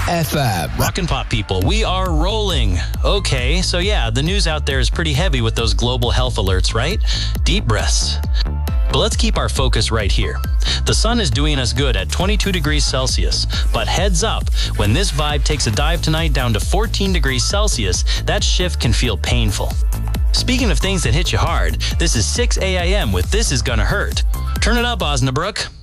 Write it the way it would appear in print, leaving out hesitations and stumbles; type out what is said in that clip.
FM. Rock and pop people, we are rolling. Okay, so yeah, the news out there is pretty heavy with those global health alerts, right? Deep breaths. But let's keep our focus right here. The sun is doing us good at 22 degrees Celsius, but heads up, when this vibe takes a dive tonight down to 14 degrees Celsius, that shift can feel painful. Speaking of things that hit you hard, this is 6 a.m. with This Is Gonna Hurt. Turn it up, Osnabrück.